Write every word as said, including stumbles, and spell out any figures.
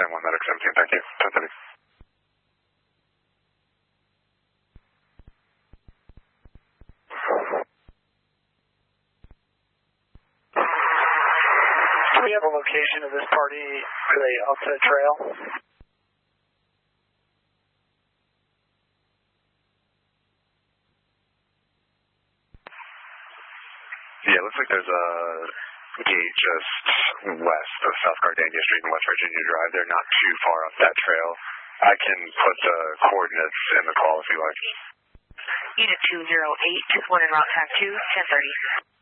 San Juan Medic seventeen, thank you. ten thirty. Do we have a location of this party? Are they up the trail? Yeah, it looks like there's a gate just west of South Gardenia Street and West Virginia Drive. They're not too far up that trail. I can put the coordinates in the call if you like. Unit two zero eight, one in route time two, ten thirty.